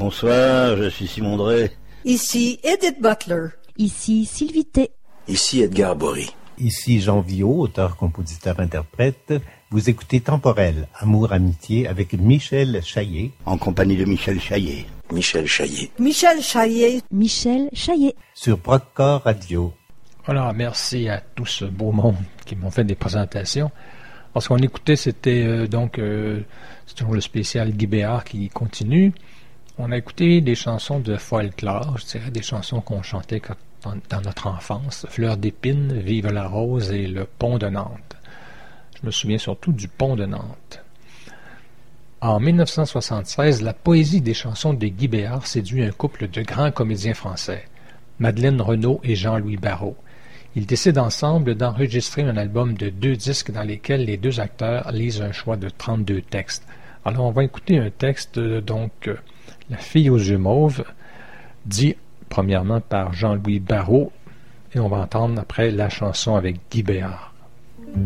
Bonsoir, je suis Simon Drey. Ici Edith Butler. Ici Sylvie T. Ici Edgar Bory. Ici Jean Viaud, auteur, compositeur, interprète. Vous écoutez Temporel, Amour, Amitié avec Michel Chaillet. En compagnie de Michel Chaillet. Michel Chaillet. Michel Chaillet. Michel Chaillet. Sur Procore Radio. Voilà, merci à tout ce beau monde qui m'ont fait des présentations. Parce qu'on écoutait, c'était c'est toujours le spécial Guy Béard qui continue. On a écouté des chansons de folklore, je dirais des chansons qu'on chantait dans notre enfance. Fleur d'épine, Vive la rose et Le pont de Nantes. Je me souviens surtout du pont de Nantes. En 1976, la poésie des chansons de Guy Béard séduit un couple de grands comédiens français, Madeleine Renaud et Jean-Louis Barrault. Ils décident ensemble d'enregistrer un album de 2 disques dans lesquels les 2 acteurs lisent un choix de 32 textes. Alors on va écouter un texte, La fille aux yeux mauves, dit premièrement par Jean-Louis Barrault, et on va entendre après la chanson avec Guy Béard.